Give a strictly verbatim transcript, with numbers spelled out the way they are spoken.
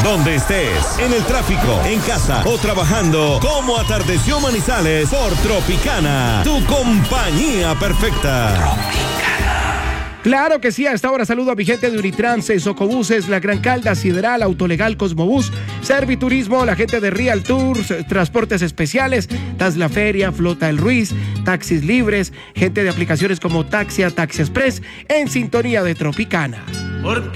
Donde estés, en el tráfico, en casa o trabajando, como atardeció Manizales por Tropicana, tu compañía perfecta. Tropicana. Claro que sí, a esta hora saludo a mi gente de Unitrans, Socobuses, La Gran Calda, Sideral, Autolegal, Cosmobús, Serviturismo, la gente de Real Tours, Transportes Especiales, Tas La Feria, Flota El Ruiz, Taxis Libres, gente de aplicaciones como Taxia, Taxi Express, en sintonía de Tropicana. Porque